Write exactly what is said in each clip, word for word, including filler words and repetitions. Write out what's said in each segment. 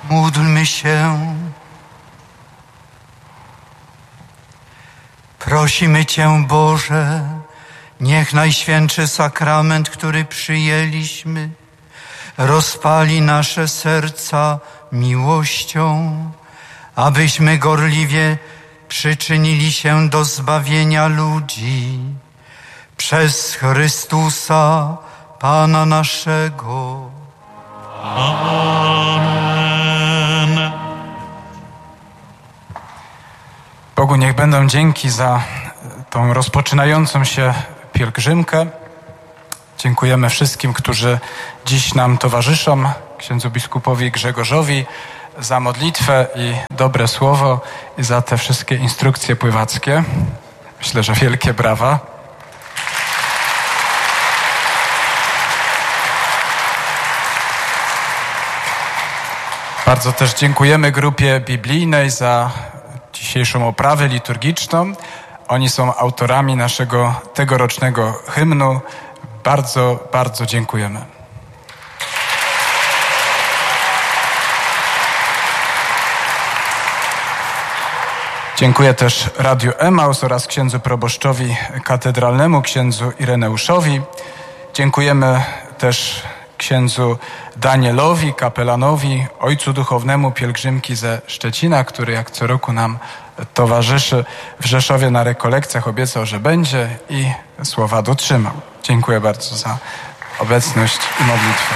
Módlmy się. Prosimy Cię, Boże, niech Najświętszy Sakrament, który przyjęliśmy, rozpali nasze serca miłością, abyśmy gorliwie przyczynili się do zbawienia ludzi przez Chrystusa, Pana naszego. Amen. Bogu niech będą dzięki za tą rozpoczynającą się pielgrzymkę. Dziękujemy wszystkim, którzy dziś nam towarzyszą, księdzu biskupowi Grzegorzowi za modlitwę i dobre słowo i za te wszystkie instrukcje pływackie. Myślę, że wielkie brawa. Bardzo też dziękujemy grupie biblijnej za dzisiejszą oprawę liturgiczną. Oni są autorami naszego tegorocznego hymnu. Bardzo, bardzo dziękujemy. Dziękuję też Radiu Emaus oraz księdzu proboszczowi katedralnemu, księdzu Ireneuszowi. Dziękujemy też księdzu Danielowi, kapelanowi, ojcu duchownemu pielgrzymki ze Szczecina, który jak co roku nam towarzyszy w Rzeszowie na rekolekcjach. Obiecał, że będzie i słowa dotrzymał. Dziękuję bardzo za obecność i modlitwę.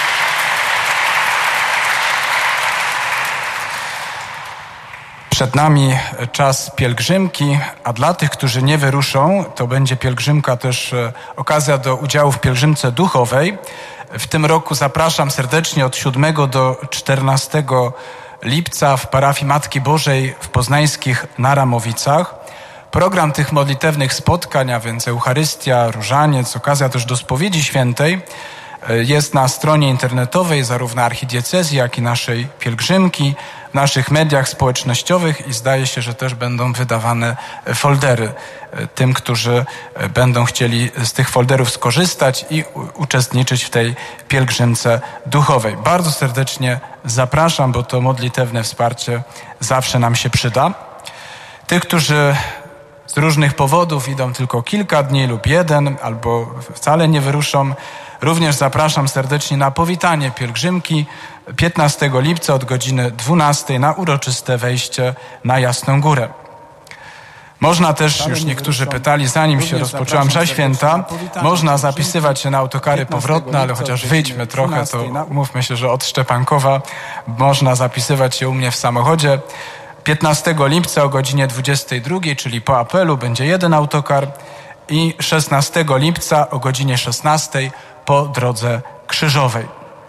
Przed nami czas pielgrzymki, a dla tych, którzy nie wyruszą, to będzie pielgrzymka też okazja do udziału w pielgrzymce duchowej. W tym roku zapraszam serdecznie od siódmego do czternastego lipca w parafii Matki Bożej w poznańskich Naramowicach. Program tych modlitewnych spotkań, a więc Eucharystia, Różaniec, okazja też do spowiedzi świętej, jest na stronie internetowej zarówno archidiecezji, jak i naszej pielgrzymki, w naszych mediach społecznościowych i zdaje się, że też będą wydawane foldery tym, którzy będą chcieli z tych folderów skorzystać i uczestniczyć w tej pielgrzymce duchowej. Bardzo serdecznie zapraszam, bo to modlitewne wsparcie zawsze nam się przyda. Tych, którzy z różnych powodów idą tylko kilka dni lub jeden, albo wcale nie wyruszą, również zapraszam serdecznie na powitanie pielgrzymki piętnastego lipca od godziny dwunastej na uroczyste wejście na Jasną Górę. Można też, już niektórzy pytali, zanim się rozpoczęła msza święta, można zapisywać się na autokary powrotne, ale chociaż wyjdźmy trochę, to umówmy się, że od Szczepankowa można zapisywać się u mnie w samochodzie. piętnastego lipca o godzinie dwudziestej drugiej, czyli po apelu, będzie jeden autokar i szesnastego lipca o godzinie szesnastej po drodze krzyżowej.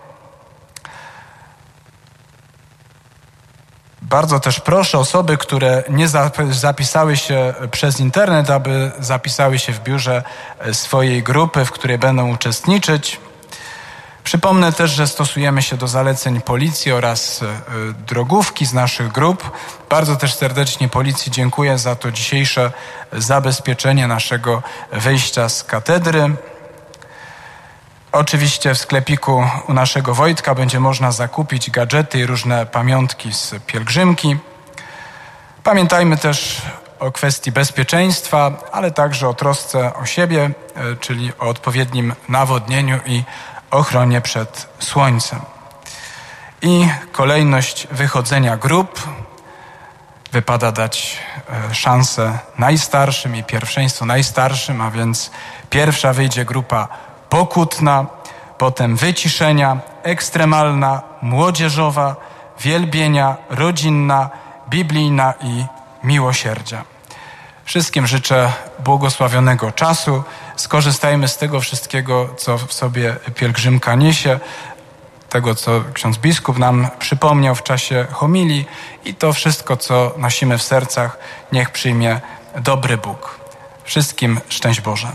Bardzo też proszę osoby, które nie zapisały się przez internet, aby zapisały się w biurze swojej grupy, w której będą uczestniczyć. Przypomnę też, że stosujemy się do zaleceń policji oraz drogówki z naszych grup. Bardzo też serdecznie policji dziękuję za to dzisiejsze zabezpieczenie naszego wejścia z katedry. Oczywiście w sklepiku u naszego Wojtka będzie można zakupić gadżety i różne pamiątki z pielgrzymki. Pamiętajmy też o kwestii bezpieczeństwa, ale także o trosce o siebie, czyli o odpowiednim nawodnieniu i ochronie przed słońcem. I kolejność wychodzenia grup. Wypada dać szansę najstarszym i pierwszeństwo najstarszym, a więc pierwsza wyjdzie grupa pokutna, potem wyciszenia, ekstremalna, młodzieżowa, wielbienia, rodzinna, biblijna i miłosierdzia. Wszystkim życzę błogosławionego czasu. Skorzystajmy z tego wszystkiego, co w sobie pielgrzymka niesie, tego, co ksiądz biskup nam przypomniał w czasie homilii i to wszystko, co nosimy w sercach, niech przyjmie dobry Bóg. Wszystkim szczęść Boże.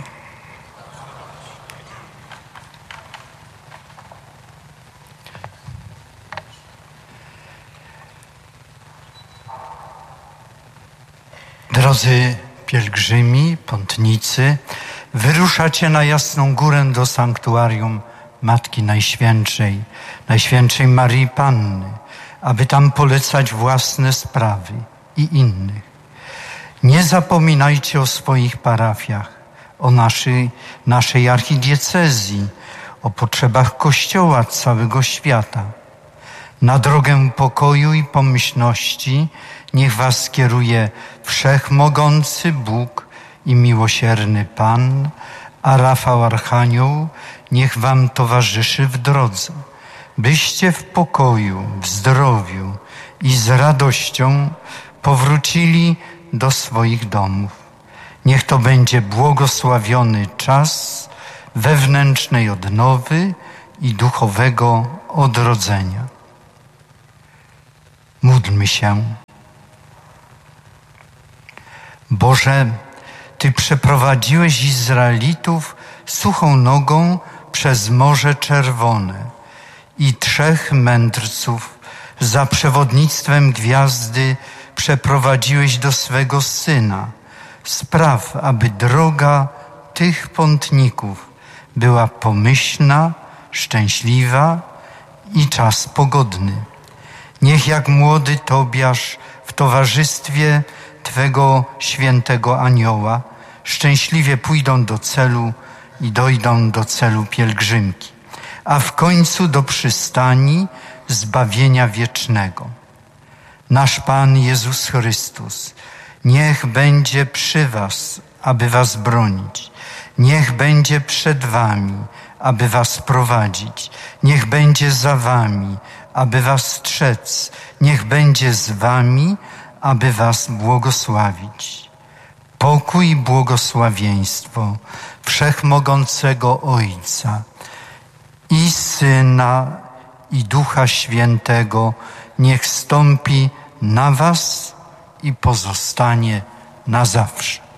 Drodzy pielgrzymi, pątnicy, wyruszacie na Jasną Górę do sanktuarium Matki Najświętszej, Najświętszej Marii Panny. aby tam polecać własne sprawy i innych. Nie zapominajcie o swoich parafiach, o naszej, naszej archidiecezji, o potrzebach Kościoła całego świata. Na drogę pokoju i pomyślności niech was skieruje wszechmogący Bóg i miłosierny Pan, a Rafał Archanioł niech wam towarzyszy w drodze, byście w pokoju, w zdrowiu i z radością powrócili do swoich domów. Niech to będzie błogosławiony czas wewnętrznej odnowy i duchowego odrodzenia. Módlmy się. Boże, Ty przeprowadziłeś Izraelitów suchą nogą przez Morze Czerwone i trzech mędrców za przewodnictwem gwiazdy przeprowadziłeś do swego Syna. Spraw, aby droga tych pątników była pomyślna, szczęśliwa i czas pogodny. Niech jak młody Tobiasz w towarzystwie Twego świętego anioła szczęśliwie pójdą do celu i dojdą do celu pielgrzymki, a w końcu do przystani zbawienia wiecznego. Nasz Pan Jezus Chrystus niech będzie przy was, aby was bronić. Niech będzie przed wami, aby was prowadzić. Niech będzie za wami, aby was strzec. Niech będzie z wami, aby was błogosławić. Pokój i błogosławieństwo Wszechmogącego Ojca i Syna i Ducha Świętego niech stąpi na was i pozostanie na zawsze.